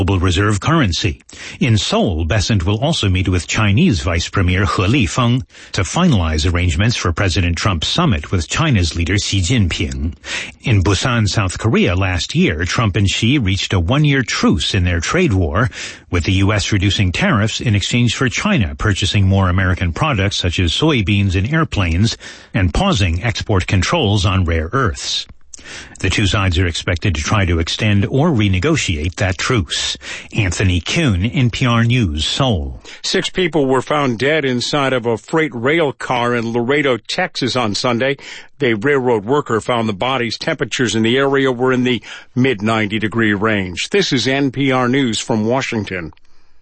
global reserve currency. In Seoul, Bessent will also meet with Chinese Vice Premier He Lifeng to finalize arrangements for President Trump's summit with China's leader Xi Jinping. In Busan, South Korea last year, Trump and Xi reached a one-year truce in their trade war, with the U.S. reducing tariffs in exchange for China purchasing more American products such as soybeans and airplanes and pausing export controls on rare earths. The two sides are expected to try to extend or renegotiate that truce. Anthony Kuhn, NPR News, Seoul. 6 people were found dead inside of a freight rail car in Laredo, Texas on Sunday. The railroad worker found the bodies. Temperatures in the area were in the mid-90-degree range. This is NPR News from Washington.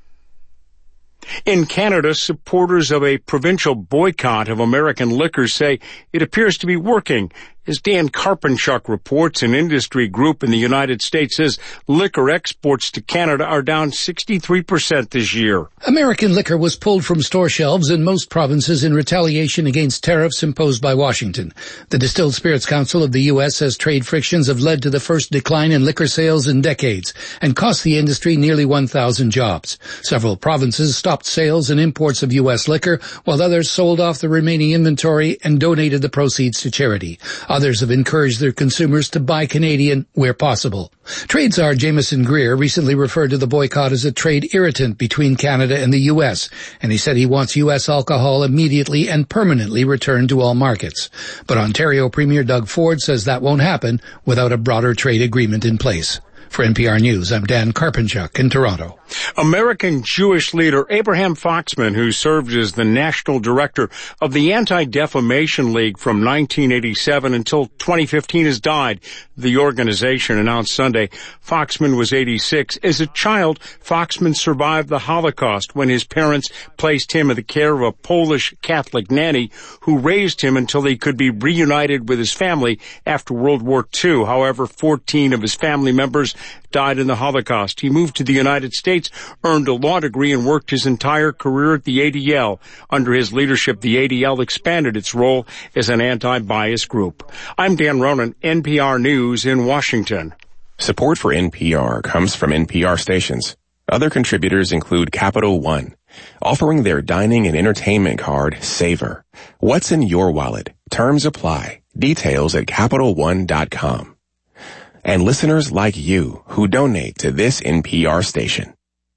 In Canada, supporters of a provincial boycott of American liquors say it appears to be working. As Dan Karpenchuk reports, an industry group in the United States says liquor exports to Canada are down 63% this year. American liquor was pulled from store shelves in most provinces in retaliation against tariffs imposed by Washington. The Distilled Spirits Council of the U.S. says trade frictions have led to the first decline in liquor sales in decades and cost the industry nearly 1,000 jobs. Several provinces stopped sales and imports of U.S. liquor, while others sold off the remaining inventory and donated the proceeds to charity. Others have encouraged their consumers to buy Canadian where possible. Trade czar Jameson Greer recently referred to the boycott as a trade irritant between Canada and the U.S., and he said he wants U.S. alcohol immediately and permanently returned to all markets. But Ontario Premier Doug Ford says that won't happen without a broader trade agreement in place. For NPR News, I'm Dan Karpenchuk in Toronto. American Jewish leader Abraham Foxman, who served as the national director of the Anti-Defamation League from 1987 until 2015, has died. The organization announced Sunday. Foxman was 86. As a child, Foxman survived the Holocaust when his parents placed him in the care of a Polish Catholic nanny who raised him until he could be reunited with his family after World War II. However, 14 of his family members died in the Holocaust. He moved to the United States, earned a law degree, and worked his entire career at the ADL. Under his leadership, the ADL expanded its role as an anti-bias group. I'm Dan Ronan, NPR News in Washington. Support for NPR comes from NPR stations. Other contributors include Capital One, offering their dining and entertainment card, Savor. What's in your wallet? Terms apply. Details at CapitalOne.com. And listeners like you who donate to this NPR station.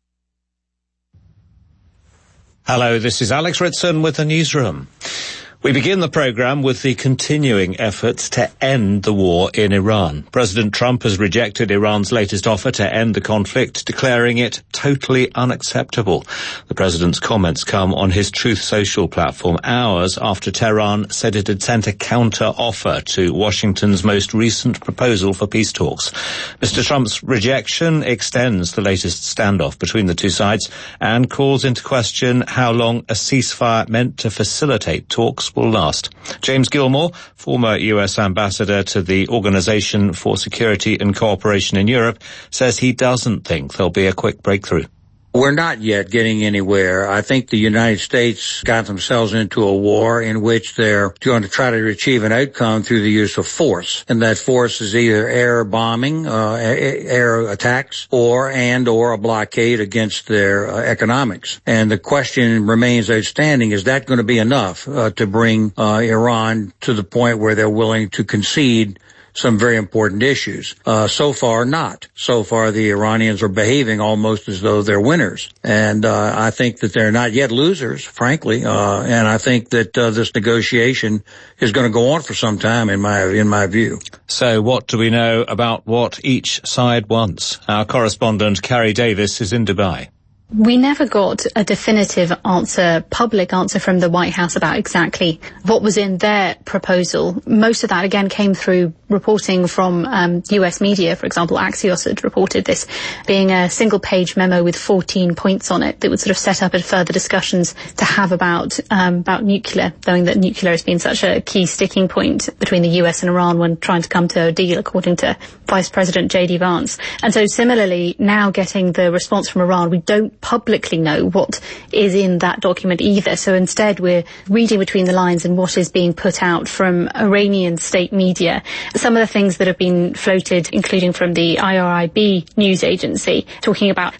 Hello, this is Alex Ritson with the newsroom. We begin the program with the continuing efforts to end the war in Iran. President Trump has rejected Iran's latest offer to end the conflict, declaring it totally unacceptable. The president's comments come on his Truth Social platform hours after Tehran said it had sent a counter-offer to Washington's most recent proposal for peace talks. Mr. Trump's rejection extends the latest standoff between the two sides and calls into question how long a ceasefire meant to facilitate talks will last. James Gilmore, former U.S. ambassador to the Organization for Security and Cooperation in Europe, says he doesn't think there'll be a quick breakthrough. We're not yet getting anywhere. I think the United States got themselves into a war in which they're going to try to achieve an outcome through the use of force. And that force is either air bombing, air attacks, or a blockade against their economics. And the question remains outstanding, is that going to be enough to bring Iran to the point where they're willing to concede some very important issues? So far, not. So far, the Iranians are behaving almost as though they're winners. And I think that they're not yet losers, frankly. And I think that this negotiation is going to go on for some time, in my view. So what do we know about what each side wants? Our correspondent, Carrie Davis, is in Dubai. We never got a definitive answer, public answer from the White House about exactly what was in their proposal. Most of that, again, came through reporting from US media. For example, Axios had reported this being a single-page memo with 14 points on it that would sort of set up further discussions to have about nuclear, knowing that nuclear has been such a key sticking point between the US and Iran when trying to come to a deal, according to Vice President J.D. Vance. And so similarly, now getting the response from Iran, we don't publicly know what is in that document either. So instead, we're reading between the lines and what is being put out from Iranian state media. Some of the things that have been floated, including from the IRIB news agency, talking about